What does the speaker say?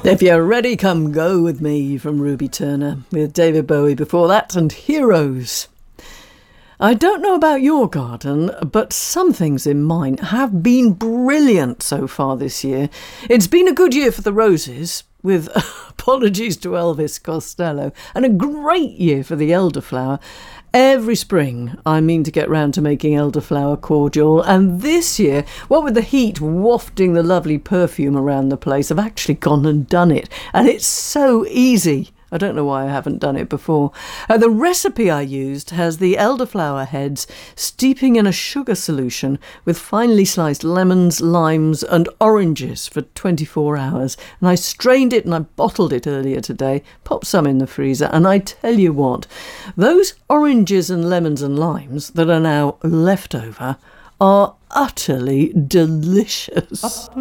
If you're ready, come go with me from Ruby Turner, with David Bowie before that and Heroes. I don't know about your garden, but some things in mine have been brilliant so far this year. It's been a good year for the roses, with apologies to Elvis Costello, and a great year for the elderflower. Every spring, I mean to get round to making elderflower cordial, and this year, what with the heat wafting the lovely perfume around the place, I've actually gone and done it, and it's so easy. I don't know why I haven't done it before. The recipe I used has the elderflower heads steeping in a sugar solution with finely sliced lemons, limes and oranges for 24 hours. And I strained it and I bottled it earlier today, popped some in the freezer, and I tell you what, those oranges and lemons and limes that are now left over are utterly delicious.